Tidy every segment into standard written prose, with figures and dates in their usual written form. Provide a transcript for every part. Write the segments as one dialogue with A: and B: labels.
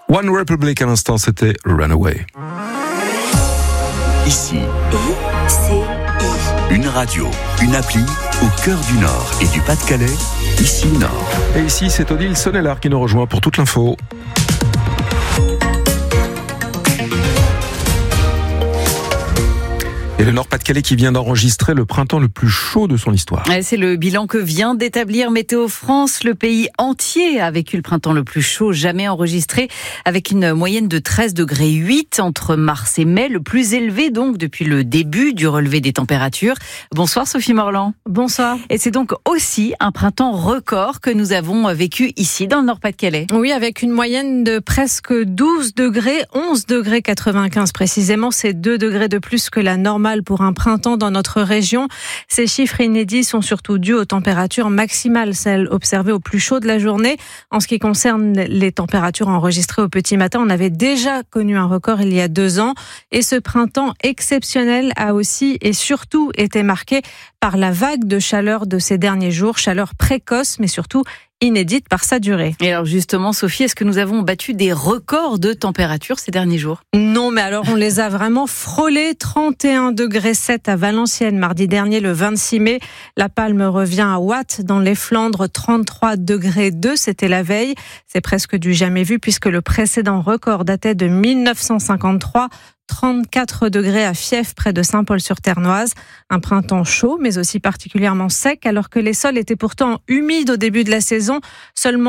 A: One Republic à l'instant, c'était Runaway.
B: Ici, une radio, une appli au cœur du Nord et du Pas-de-Calais, ici Nord.
A: Et ici, c'est Odile Sonnellard qui nous rejoint pour toute l'info. Et le Nord-Pas-de-Calais qui vient d'enregistrer le printemps le plus chaud de son histoire.
C: C'est le bilan que vient d'établir Météo France. Le pays entier a vécu le printemps le plus chaud jamais enregistré, avec une moyenne de 13,8 degrés entre mars et mai, le plus élevé donc depuis le début du relevé des températures. Bonsoir Sophie Morland.
D: Bonsoir.
C: Et c'est donc aussi un printemps record que nous avons vécu ici dans le Nord-Pas-de-Calais.
D: Oui, avec une moyenne de presque 12 degrés, 11 degrés 95 précisément, c'est 2 degrés de plus que la normale pour un printemps dans notre région. Ces chiffres inédits sont surtout dus aux températures maximales, celles observées au plus chaud de la journée. En ce qui concerne les températures enregistrées au petit matin, on avait déjà connu un record il y a 2 ans. Et ce printemps exceptionnel a aussi et surtout été marqué par la vague de chaleur de ces derniers jours, chaleur précoce mais surtout inédite par sa durée.
C: Et alors justement, Sophie, est-ce que nous avons battu des records de température ces derniers jours ?
D: Non, mais alors on les a vraiment frôlés. 31,7 degrés à Valenciennes mardi dernier, le 26 mai. La Palme revient à Watt dans les Flandres, 33,2 degrés, c'était la veille. C'est presque du jamais vu puisque le précédent record datait de 1953. 34 degrés à Fief, près de Saint-Paul-sur-Ternoise. Un printemps chaud, mais aussi particulièrement sec, alors que les sols étaient pourtant humides au début de la saison. Seulement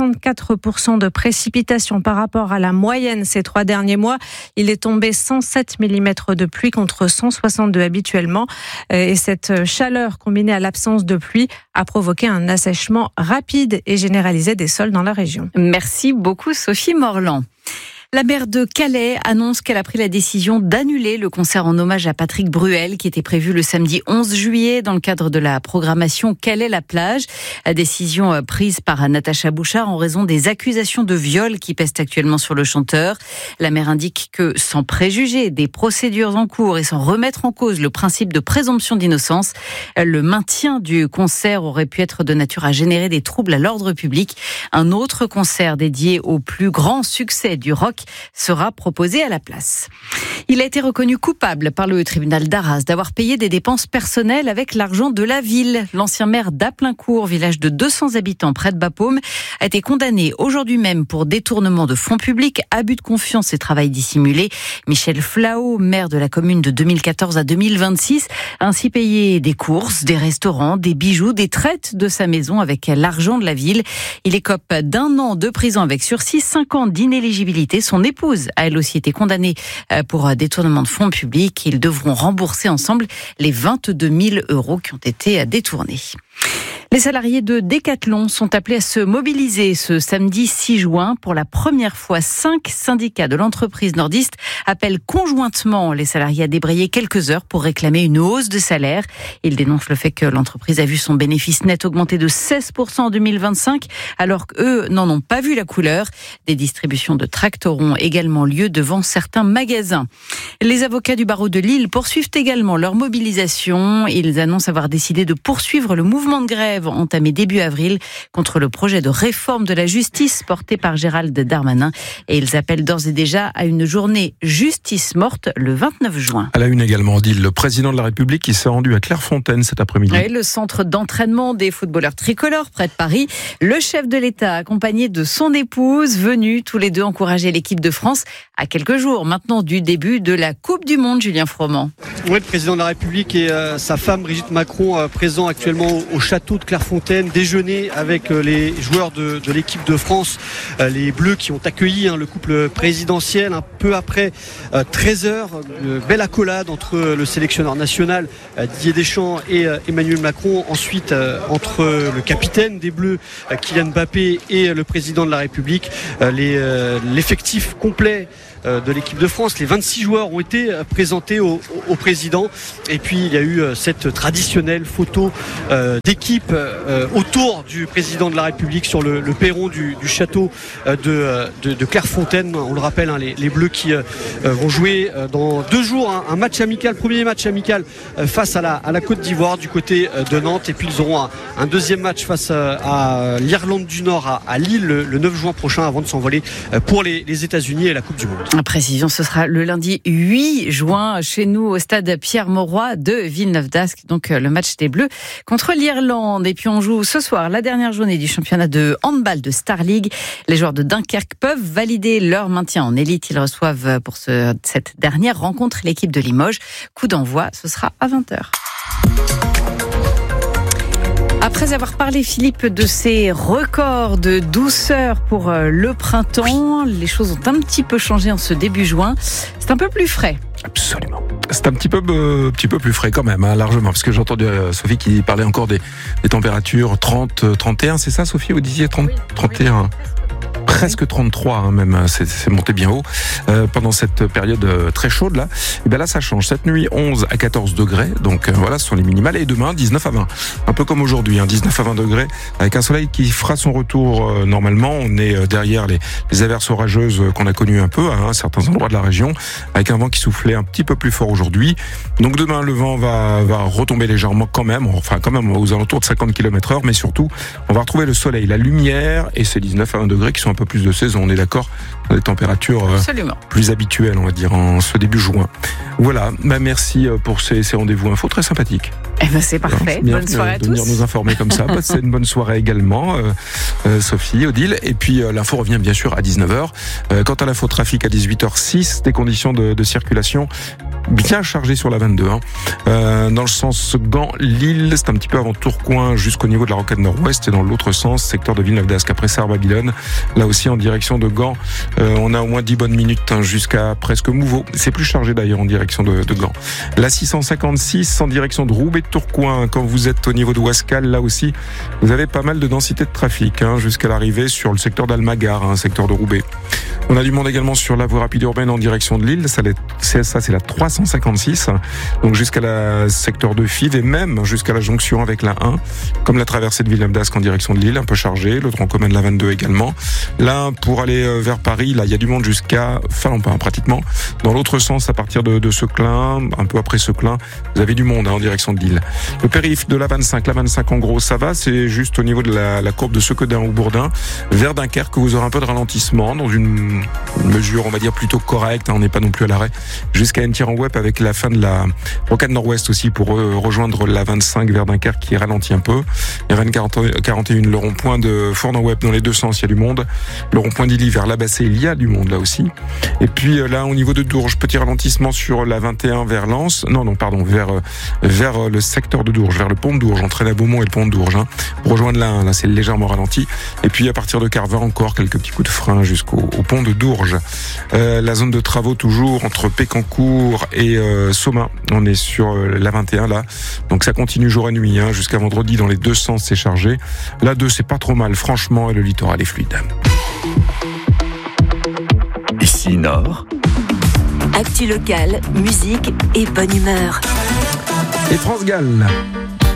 D: 64% de précipitations par rapport à la moyenne ces 3 derniers mois. Il est tombé 107 mm de pluie contre 162 habituellement. Et cette chaleur combinée à l'absence de pluie a provoqué un assèchement rapide et généralisé des sols dans la région.
C: Merci beaucoup Sophie Morland. La maire de Calais annonce qu'elle a pris la décision d'annuler le concert en hommage à Patrick Bruel qui était prévu le samedi 11 juillet dans le cadre de la programmation Calais-la-plage. La décision prise par Natacha Bouchard en raison des accusations de viol qui pèsent actuellement sur le chanteur. La maire indique que sans préjuger des procédures en cours et sans remettre en cause le principe de présomption d'innocence, le maintien du concert aurait pu être de nature à générer des troubles à l'ordre public. Un autre concert dédié au plus grand succès du rock sera proposé à la place. Il a été reconnu coupable par le tribunal d'Arras d'avoir payé des dépenses personnelles avec l'argent de la ville. L'ancien maire d'Aplincourt, village de 200 habitants près de Bapaume, a été condamné aujourd'hui même pour détournement de fonds publics, abus de confiance et travail dissimulé. Michel Flao, maire de la commune de 2014 à 2026, a ainsi payé des courses, des restaurants, des bijoux, des traites de sa maison avec l'argent de la ville. Il écope d'1 an de prison avec sursis, 5 ans d'inéligibilité. Son épouse a elle aussi été condamnée pour détournement de fonds publics. Ils devront rembourser ensemble les 22 000 € qui ont été détournés. Les salariés de Decathlon sont appelés à se mobiliser ce samedi 6 juin. Pour la première fois, 5 syndicats de l'entreprise nordiste appellent conjointement les salariés à débrayer quelques heures pour réclamer une hausse de salaire. Ils dénoncent le fait que l'entreprise a vu son bénéfice net augmenter de 16% en 2025, alors qu'eux n'en ont pas vu la couleur. Des distributions de tracts auront également lieu devant certains magasins. Les avocats du barreau de Lille poursuivent également leur mobilisation. Ils annoncent avoir décidé de poursuivre le mouvement de grève entamé début avril contre le projet de réforme de la justice porté par Gérald Darmanin. Et ils appellent d'ores et déjà à une journée justice morte le 29 juin.
A: À la une également, on dit le président de la République qui s'est rendu à Clairefontaine cet après-midi.
C: Oui, le centre d'entraînement des footballeurs tricolores près de Paris. Le chef de l'État accompagné de son épouse, venus tous les deux encourager l'équipe de France à quelques jours maintenant du début de la Coupe du Monde, Julien Froment.
E: Oui, le président de la République et sa femme Brigitte Macron présents actuellement au château de Clairefontaine, déjeuner avec les joueurs de l'équipe de France, les Bleus qui ont accueilli le couple présidentiel un peu après 13h. Une belle accolade entre le sélectionneur national Didier Deschamps et Emmanuel Macron. Ensuite, entre le capitaine des Bleus Kylian Mbappé et le président de la République, l'effectif complet de l'équipe de France. Les 26 joueurs ont été présentés au président. Et puis il y a eu cette traditionnelle photo d'équipes autour du président de la République sur le perron du château de Clairefontaine. On le rappelle, les Bleus qui vont jouer dans 2 jours un match amical, premier match amical face à la Côte d'Ivoire du côté de Nantes, et puis ils auront un deuxième match face à l'Irlande du Nord à Lille le 9 juin prochain avant de s'envoler pour les États-Unis et la Coupe du Monde.
C: En précision, ce sera le lundi 8 juin chez nous au stade Pierre-Mauroy de Villeneuve-d'Ascq, donc le match des Bleus contre l'Irlande. Et puis on joue ce soir la dernière journée du championnat de handball de Star League. Les joueurs de Dunkerque peuvent valider leur maintien en élite. Ils reçoivent pour cette dernière rencontre l'équipe de Limoges. Coup d'envoi, ce sera à 20h. Après avoir parlé, Philippe, de ces records de douceur pour le printemps, les choses ont un petit peu changé en ce début juin. C'est un peu plus frais.
A: Absolument. C'est un petit peu plus frais quand même, largement, parce que j'ai entendu Sophie qui parlait encore des températures 30, 31, c'est ça Sophie, vous disiez 30, 31 oui. Presque 33 même, c'est monté bien haut pendant cette période très chaude là. Et bien là ça change, cette nuit 11 à 14 degrés, donc voilà, ce sont les minimales, et demain 19 à 20, un peu comme aujourd'hui, 19 à 20 degrés, avec un soleil qui fera son retour normalement. On est derrière les averses orageuses qu'on a connues un peu à certains endroits de la région, avec un vent qui soufflait un petit peu plus fort aujourd'hui. Donc demain le vent va retomber légèrement quand même aux alentours de 50 km/h, mais surtout on va retrouver le soleil, la lumière, et ces 19 à 20 degrés qui sont un peu plus de saison, on est d'accord, des températures plus habituelles, on va dire, en ce début juin. Voilà, merci pour ces rendez-vous infos très sympathiques.
C: Eh ben c'est parfait, bonne soirée à tous. De venir
A: nous informer comme ça, c'est une bonne soirée également, Sophie, Odile. Et puis l'info revient bien sûr à 19h. Quant à l'info trafic à 18h06, des conditions de circulation bien chargées sur la 22. Dans le sens Gand-Lille, c'est un petit peu avant Tourcoing jusqu'au niveau de la rocade nord-ouest, et dans l'autre sens, secteur de Villeneuve-d'Ascq après Sarre-Babylone. Là aussi en direction de Gand, on a au moins 10 bonnes minutes jusqu'à presque Mouveau. C'est plus chargé d'ailleurs en direction de Gand. La 656 en direction de Roubaix de Tourcoing. Quand vous êtes au niveau de Ouascal, là aussi, vous avez pas mal de densité de trafic jusqu'à l'arrivée sur le secteur d'Almagar, secteur de Roubaix. On a du monde également sur la voie rapide urbaine en direction de Lille. Ça c'est la 356, donc jusqu'à la secteur de Fives et même jusqu'à la jonction avec la 1, comme la traversée de Villeneuve-d'Ascq en direction de Lille, un peu chargée. Le tronc commun de la 22 également. Là, pour aller vers Paris, là, il y a du monde jusqu'à Falampin, pratiquement. Dans l'autre sens, à partir de Seclin, un peu après Seclin, vous avez du monde en direction de Lille. Le périph' de la 25 en gros, ça va. C'est juste au niveau de la courbe de Sequedin ou Bourdin, vers Dunkerque, que vous aurez un peu de ralentissement, dans une mesure, on va dire, plutôt correcte. On n'est pas non plus à l'arrêt. Jusqu'à Entir-en-Wep, avec la fin de la rocade nord-ouest aussi, pour rejoindre la 25 vers Dunkerque, qui ralentit un peu. Et RN 41, le rond-point de Fournan-Wep, dans les deux sens, il y a du monde. Le rond-point d'Illy vers Labassé, il y a du monde là aussi. Et puis là, au niveau de Dourges, petit ralentissement sur la 21 vers Lens. Vers le secteur de Dourges, vers le pont de Dourges, entre la Beaumont et le pont de Dourges. Pour rejoindre la 1, là, c'est légèrement ralenti. Et puis à partir de Carvin, encore quelques petits coups de frein jusqu'au pont de Dourges. La zone de travaux toujours entre Pécancourt et Somain. On est sur la 21 là. Donc ça continue jour et nuit, jusqu'à vendredi dans les deux sens, c'est chargé. La 2, c'est pas trop mal, franchement, et le littoral est fluide.
B: Ici Nord.
F: Actu locale, musique et bonne humeur.
A: Et France Gall.